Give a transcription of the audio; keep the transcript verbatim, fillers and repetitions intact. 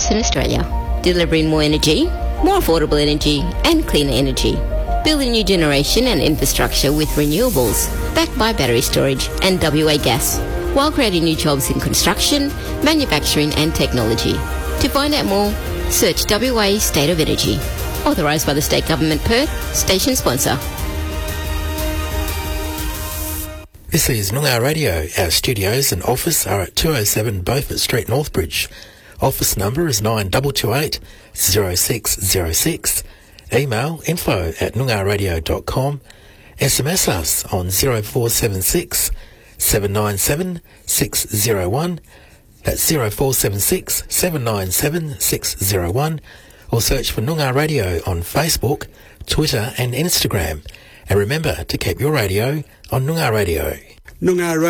Western Australia, delivering more energy, more affordable energy and cleaner energy. Building new generation and infrastructure with renewables, backed by battery storage and W A gas, while creating new jobs in construction, manufacturing and technology. To find out more, search W A State of Energy. Authorised by the State Government Perth, station sponsor. This is Noongar Radio. Our studios and office are at two oh seven Beaufort Street, Northbridge. Office number is nine two two eight, zero six zero six. Email info at noongar radio dot com. S M S us on zero four seven six, seven nine seven, six zero one. That's zero four seven six, seven nine seven, six zero one. Or search for Noongar Radio on Facebook, Twitter and Instagram. And remember to keep your radio on Noongar Radio. Noongar